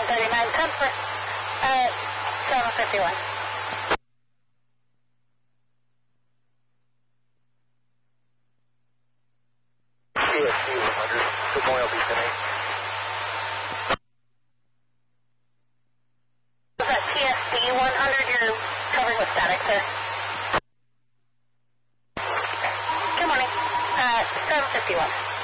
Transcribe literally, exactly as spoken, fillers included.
thirty-nine, come for uh, seven fifty-one. T S C one hundred, Memorial Beacon eight. Was that T S C one hundred? You're covering with static, sir. Good morning. Uh, seven fifty-one.